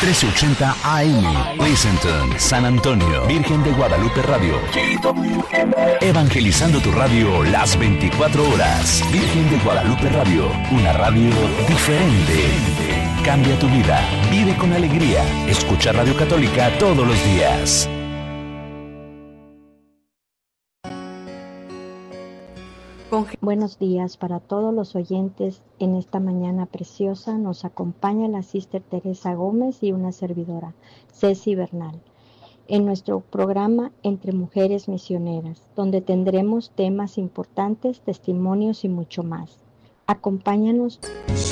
1380 AM, Pleasanton, San Antonio, Virgen de Guadalupe Radio. Evangelizando tu radio las 24 horas. Virgen de Guadalupe Radio, una radio diferente. Cambia tu vida, vive con alegría. Escucha Radio Católica todos los días. Buenos días para todos los oyentes. En esta mañana preciosa nos acompaña la Sister Teresa Gómez y una servidora, Ceci Bernal, en nuestro programa Entre Mujeres Misioneras, donde tendremos temas importantes, testimonios y mucho más. Acompáñanos